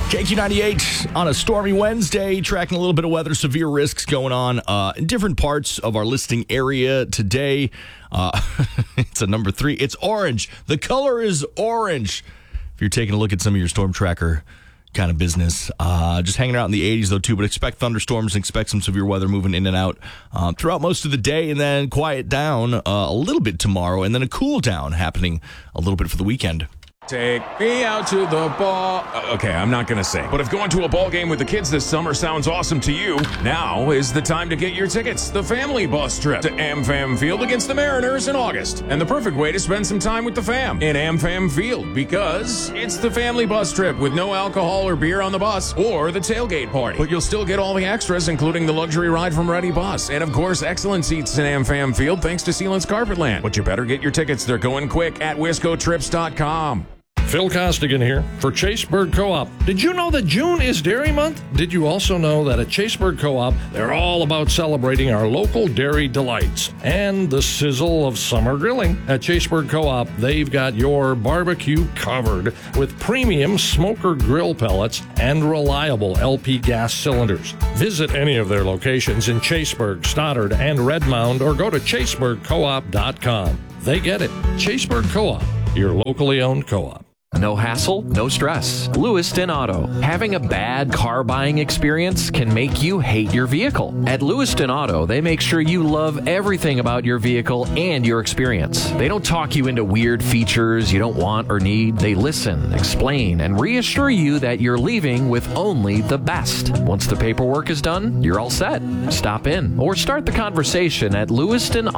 KQ98 on a stormy Wednesday, tracking a little bit of weather, severe risks going on in different parts of our listing area today. It's a number 3. It's orange. The color is orange. If you're taking a look at some of your storm tracker kind of business, just hanging out in the 80s though too, but expect thunderstorms and expect some severe weather moving in and out throughout most of the day, and then quiet down a little bit tomorrow, and then a cool down happening a little bit for the weekend. Take me out to the ball. Okay, I'm not going to sing. But if going to a ball game with the kids this summer sounds awesome to you, now is the time to get your tickets. The family bus trip to AmFam Field against the Mariners in August. And the perfect way to spend some time with the fam in AmFam Field, because it's the family bus trip with no alcohol or beer on the bus or the tailgate party. But you'll still get all the extras, including the luxury ride from Ready Bus. And of course, excellent seats in AmFam Field thanks to Sealant's Carpetland. But you better get your tickets. They're going quick at wiscotrips.com. Phil Costigan here for Chaseburg Co-op. Did you know that June is Dairy Month? Did you also know that at Chaseburg Co-op, they're all about celebrating our local dairy delights and the sizzle of summer grilling? At Chaseburg Co-op, they've got your barbecue covered with premium smoker grill pellets and reliable LP gas cylinders. Visit any of their locations in Chaseburg, Stoddard, and Redmond, or go to chaseburgcoop.com. They get it. Chaseburg Co-op, your locally owned co-op. No hassle, no stress. Lewiston Auto. Having a bad car buying experience can make you hate your vehicle. At Lewiston Auto, they make sure you love everything about your vehicle and your experience. They don't talk you into weird features you don't want or need. They listen, explain, and reassure you that you're leaving with only the best. Once the paperwork is done, you're all set. Stop in or start the conversation at Lewiston